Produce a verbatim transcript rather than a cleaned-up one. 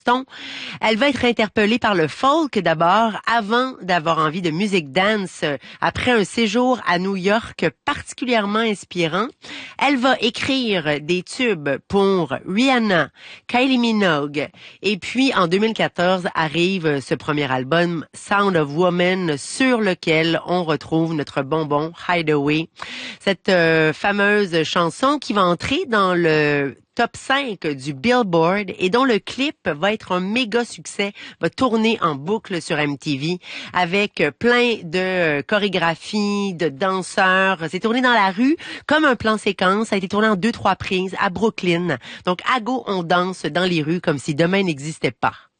Elle va être interpellée par le folk d'abord, avant d'avoir envie de musique dance. Après un séjour à New York particulièrement inspirant, elle va écrire des tubes pour Rihanna, Kylie Minogue. Et puis, en deux mille quatorze, arrive ce premier album, Sound of Woman, sur lequel on retrouve notre bonbon Hideaway. Cette euh, fameuse chanson qui va entrer dans le top cinq du Billboard et dont le clip va être un méga succès, va tourner en boucle sur M T V avec plein de chorégraphies, de danseurs. C'est tourné dans la rue comme un plan séquence. Ça a été tourné en deux, trois prises à Brooklyn. Donc, à go, on danse dans les rues comme si demain n'existait pas.